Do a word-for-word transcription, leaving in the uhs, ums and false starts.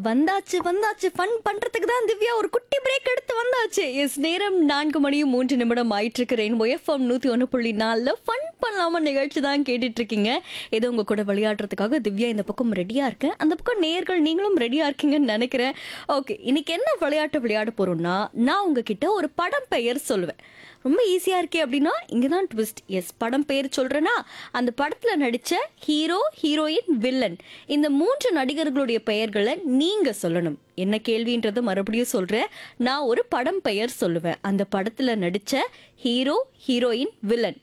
வந்தாச்சு வந்தாச்சு ஃபன் பண்றதுக்கு தான் திவ்யா ஒரு குட்டி பிரேக் எடுத்து வந்தாச்சு. எஸ், நேரம் நான்கு மணியும் மூன்று நிமிடம் ஆயிட்டு இருக்கு. ரெயின்போ எஃப்எம் நூத்தி ஒன்று புள்ளி நாலுல ஃபன் பண்ணலாம நிகழ்ச்சி தான் கேட்டுட்டு இருக்கீங்க. ஏதோ உங்க கூட விளையாடுறதுக்காக திவ்யா இந்த பக்கம் ரெடியா இருக்கேன். அந்த பக்கம் நேர்கள் நீங்களும் ரெடியா இருக்கீங்கன்னு நினைக்கிறேன். ஓகே, இன்னைக்கு என்ன விளையாட்டு விளையாட போறோம்னா, நான் உங்ககிட்ட ஒரு படம் பெயர் சொல்லுவேன். ரொம்ப ஈஸியா இருக்கே அப்படின்னா இங்கதான் ட்விஸ்ட். எஸ், படம் பேர் சொல்றேன்னா அந்த படத்துல நடிச்ச ஹீரோ, ஹீரோயின், வில்லன் இந்த மூன்று நடிகர்களுடைய பெயர்களை நீங்க சொல்லணும். என்ன கேள்வின்றத மறுபடியும் சொல்றேன். நான் ஒரு படம் பெயர் சொல்லுவேன். அந்த படத்துல நடிச்ச ஹீரோ, ஹீரோயின், வில்லன்